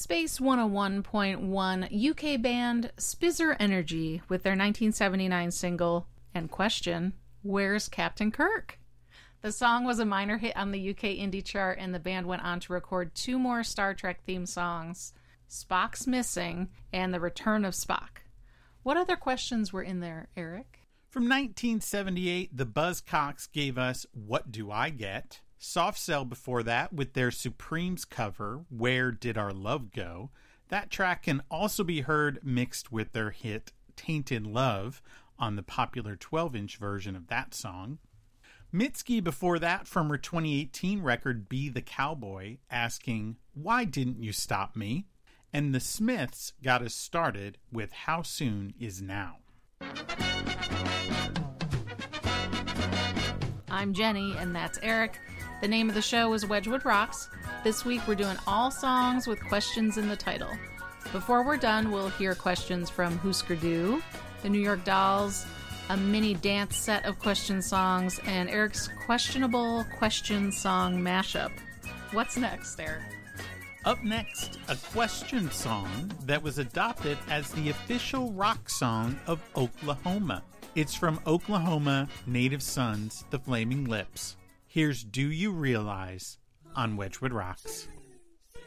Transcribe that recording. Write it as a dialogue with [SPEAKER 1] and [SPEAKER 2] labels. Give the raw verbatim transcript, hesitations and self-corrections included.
[SPEAKER 1] Space one oh one point one U K band Spizzer Energy with their nineteen seventy-nine single and question, Where's Captain Kirk? The song was a minor hit on the U K indie chart, and the band went on to record two more Star Trek theme songs, Spock's Missing and The Return of Spock. What other questions were in there, Eric?
[SPEAKER 2] From nineteen seventy-eight, the Buzzcocks gave us What Do I Get? Soft Cell before that with their Supremes cover, Where Did Our Love Go? That track can also be heard mixed with their hit Tainted Love on the popular twelve-inch version of that song. Mitski before that from her twenty eighteen record Be the Cowboy, asking, Why Didn't You Stop Me? And the Smiths got us started with How Soon Is Now.
[SPEAKER 1] I'm Jenny, and that's Eric. The name of the show is Wedgwood Rocks. This week we're doing all songs with questions in the title. Before we're done, we'll hear questions from Husker Du, the New York Dolls, a mini dance set of question songs, and Eric's questionable question song mashup. What's next, Eric?
[SPEAKER 2] Up next, a question song that was adopted as the official rock song of Oklahoma. It's from Oklahoma Native Sons, The Flaming Lips. Here's Do You Realize on Wedgwood Rocks.